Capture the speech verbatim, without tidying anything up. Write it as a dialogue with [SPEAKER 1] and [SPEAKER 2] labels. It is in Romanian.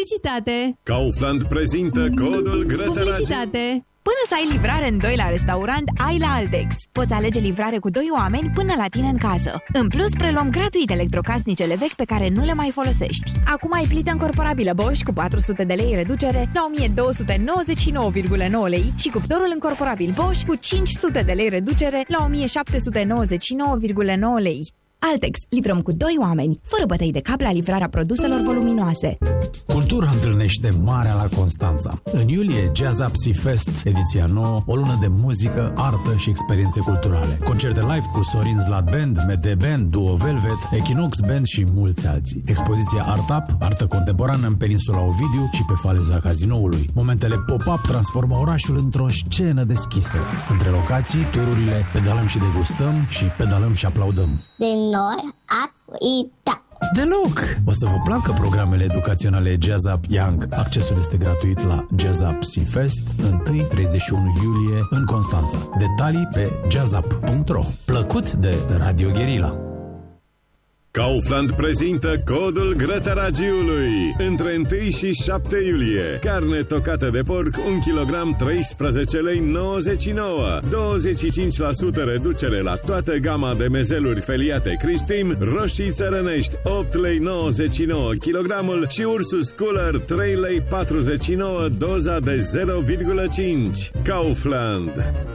[SPEAKER 1] Publicitate.
[SPEAKER 2] Kaufland prezintă codul Grătăragiu.
[SPEAKER 1] Publicitate.
[SPEAKER 3] Până să ai livrare în doi la restaurant, ai la Altex. Poți alege livrare cu doi oameni până la tine în casă. În plus, preluăm gratuit electrocasnicele vechi pe care nu le mai folosești. Acum ai plită încorporabilă Bosch cu patru sute de lei reducere la o mie două sute nouăzeci și nouă virgulă nouă lei și cuptorul încorporabil Bosch cu cinci sute de lei reducere la o mie șapte sute nouăzeci și nouă virgulă nouă lei. Altex. Livrăm cu doi oameni, fără bătăi de cap la livrarea produselor voluminoase.
[SPEAKER 4] Cultura întâlnește Marea la Constanța. În iulie, Jazz Up Sea Fest, ediția nouă, o lună de muzică, artă și experiențe culturale. Concerte live cu Sorin Zlat Band, Mede Band, Duo Velvet, Equinox Band și mulți alții. Expoziția Art Up, artă contemporană în peninsula Ovidiu și pe faleza Cazinoului. Momentele pop-up transformă orașul într-o scenă deschisă. Între locații, tururile, pedalăm și degustăm și pedalăm și aplaudăm.
[SPEAKER 5] Din noi ați uitat.
[SPEAKER 4] Deloc! O să vă placă programele educaționale Jazz Up Young. Accesul este gratuit la Jazz Up Sea Fest, unu treizeci și unu iulie în Constanța. Detalii pe jazzup punct ro. Plăcut de Radio Guerilla.
[SPEAKER 2] Kaufland prezintă codul Grătăragiului. Între unu și șapte iulie. Carne tocată de porc, un kilogram, treisprezece lei nouăzeci și nouă. douăzeci și cinci la sută reducere la toată gama de mezeluri feliate Cristim, roșii țărănești, opt lei nouăzeci și nouă kilogramul și Ursus Cooler, trei lei patruzeci și nouă doza de zero virgulă cinci. Kaufland.